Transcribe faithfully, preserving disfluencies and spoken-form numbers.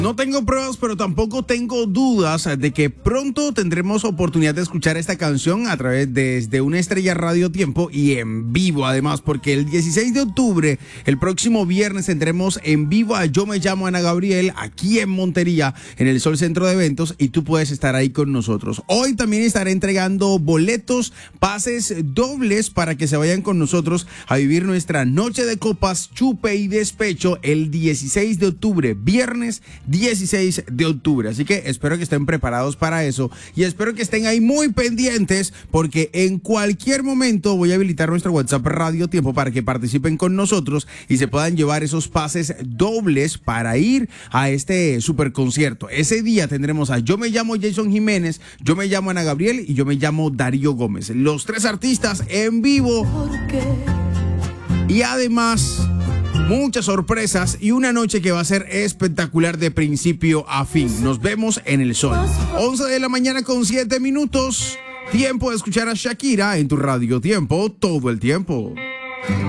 No tengo pruebas, pero tampoco tengo dudas de que pronto tendremos oportunidad de escuchar esta canción a través de desde una estrella Radio Tiempo y en vivo, además, porque el dieciséis de octubre, el próximo viernes, tendremos en vivo a Yo Me Llamo Ana Gabriel aquí en Montería, en el Sol Centro de Eventos, y tú puedes estar ahí con nosotros. Hoy también estaré entregando boletos, pases dobles para que se vayan con nosotros a vivir nuestra noche de copas, chupe y despecho el dieciséis de octubre, viernes dieciséis de octubre. Así que espero que estén preparados para eso y espero que estén ahí muy pendientes, porque en cualquier momento voy a habilitar nuestro WhatsApp Radio Tiempo para que participen con nosotros y se puedan llevar esos pases dobles para ir a este super concierto. Ese día tendremos a Yo Me Llamo Jason Jiménez, Yo Me Llamo Ana Gabriel y Yo Me Llamo Darío Gómez. Los tres artistas en vivo y además muchas sorpresas y una noche que va a ser espectacular de principio a fin. Nos vemos en el Sol. once de la mañana con siete minutos. Tiempo de escuchar a Shakira en tu Radio Tiempo todo el tiempo.